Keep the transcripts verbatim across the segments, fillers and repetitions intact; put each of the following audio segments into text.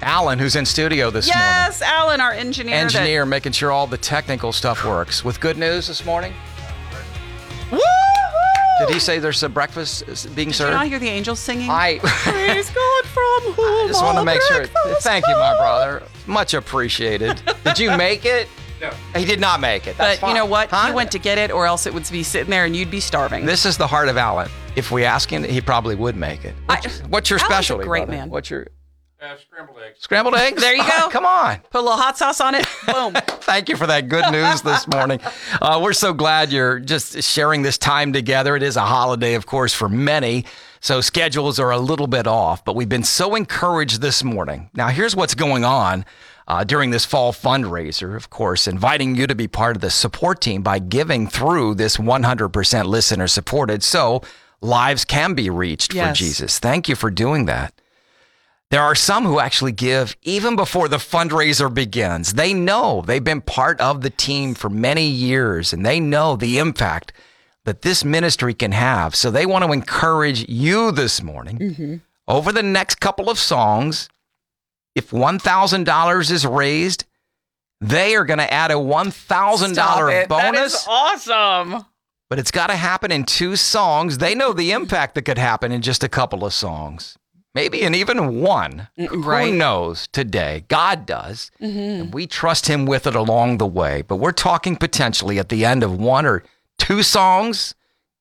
Alan, who's in studio this yes, morning. Yes, Alan, our engineer. Engineer, that... making sure all the technical stuff works. With good news this morning? Woo! Did he say there's a breakfast being Did served? you not hear the angels singing? I Praise God from whom I just want to all make sure. breakfast Thank you, my comes. brother. Much appreciated. Did you make it? No. He did not make it. That's But you fine. know what? Huh? He went to get it, or else it would be sitting there and you'd be starving. This is the heart of Alan. If we ask him, he probably would make it. What's, I- what's your Alan's a specialty, great brother? man. What's your Uh, scrambled eggs. scrambled eggs? There you go. Come on. Put a little hot sauce on it. Boom. Thank you for that good news this morning. Uh, we're so glad you're just sharing this time together. It is a holiday, of course, for many, so schedules are a little bit off, but we've been so encouraged this morning. Now, here's what's going on uh, during this fall fundraiser, of course, inviting you to be part of the support team by giving through this one hundred percent listener supported, so lives can be reached Yes. for Jesus. Thank you for doing that. There are some who actually give even before the fundraiser begins. They know they've been part of the team for many years, and they know the impact that this ministry can have. So they want to encourage you this morning. Mm-hmm. Over the next couple of songs, if one thousand dollars is raised, they are going to add a one thousand dollars Stop it. That bonus. is awesome. But it's got to happen in two songs. They know the impact that could happen in just a couple of songs. Maybe in even one. Right. Who knows today? God does. Mm-hmm. And we trust him with it along the way. But we're talking potentially at the end of one or two songs,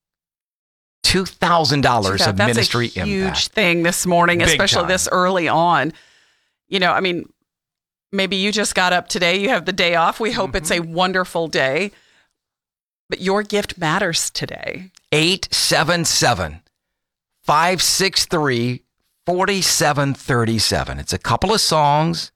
two thousand dollars of That's ministry a huge impact. thing this morning, Big especially time. this early on. You know, I mean, maybe you just got up today. You have the day off. We hope Mm-hmm. it's a wonderful day. But your gift matters today. eight seven seven, five six three, four seven three seven. It's a couple of songs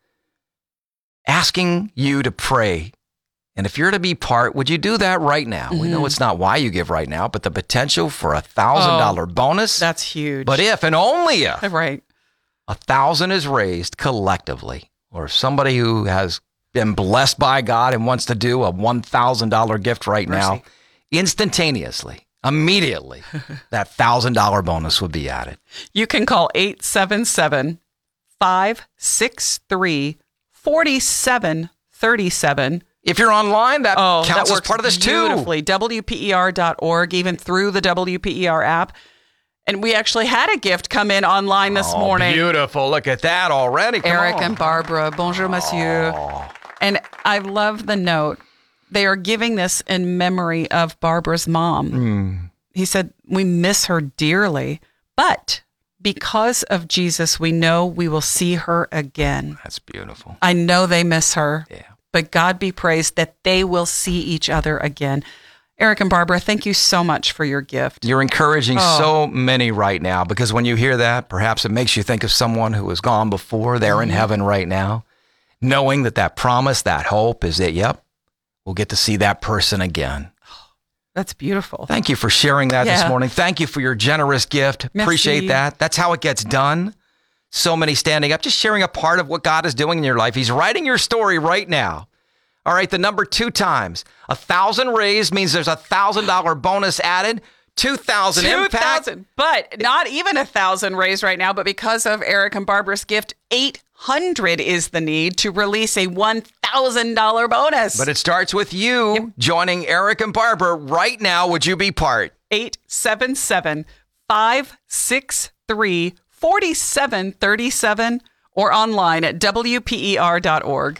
asking you to pray. And if you're to be part, would you do that right now? We know it's not why you give right now, but the potential for a one thousand dollars Oh, bonus. That's huge. But if and only if Right. a thousand is raised collectively, or somebody who has been blessed by God and wants to do a one thousand dollars gift right now, Mercy. instantaneously, immediately, that one thousand dollars bonus would be added. You can call eight seven seven, five six three, four seven three seven. If you're online, that Oh, counts that as works part of this too. beautifully. W P E R dot org, even through the W P E R app. And we actually had a gift come in online this Oh, morning. beautiful. Look at that already. Come Eric on. and Barbara, bonjour, monsieur. Oh. And I love the note. They are giving this in memory of Barbara's mom. Mm. He said, we miss her dearly, but because of Jesus, we know we will see her again. That's beautiful. I know they miss her, Yeah. but God be praised that they will see each other again. Eric and Barbara, thank you so much for your gift. You're encouraging Oh. so many right now, because when you hear that, perhaps it makes you think of someone who has gone before. They're in heaven right now, knowing that that promise, that hope is that, yep, we'll get to see that person again. That's beautiful. Thank you for sharing that this Yeah. morning. Thank you for your generous gift. Merci. Appreciate that. That's how it gets done. So many standing up, just sharing a part of what God is doing in your life. He's writing your story right now. All right, the number two times. A thousand raised means there's a thousand dollar bonus added. Two thousand Two impact. thousand, but not even a thousand raised right now. But because of Eric and Barbara's gift, eight hundred is the need to release a one thousand dollar bonus. But it starts with you joining Eric and Barbara right now. Would you be part? eight seven seven, five six three, four seven three seven or online at W P E R dot org.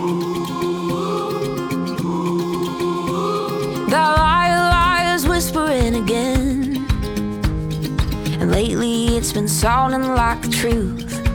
That liar, liar's whispering again. And lately it's been sounding like the truth.